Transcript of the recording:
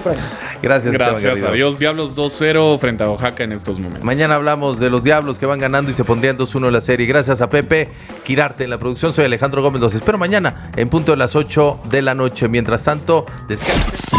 Gracias, adiós. Diablos 2-0 frente a Oaxaca en estos momentos. Mañana hablamos de los Diablos que van ganando y se pondrían 2-1 en la serie. Gracias a Pepe Quirarte en la producción. Soy Alejandro Gómez. Los espero mañana en punto de las 8 de la noche. Mientras tanto, descansen.